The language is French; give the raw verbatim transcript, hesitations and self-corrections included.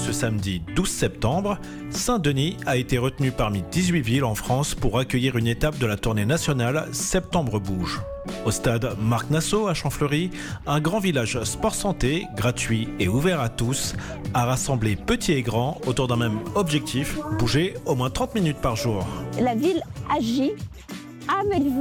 ce samedi douze septembre, Saint-Denis a été retenu parmi dix-huit villes en France pour accueillir une étape de la tournée nationale Septembre Bouge. Au stade Marc Nassau à Champfleury, un grand village sport-santé, gratuit et ouvert à tous, a rassemblé petits et grands autour d'un même objectif, bouger au moins trente minutes par jour. La ville agit avec vous.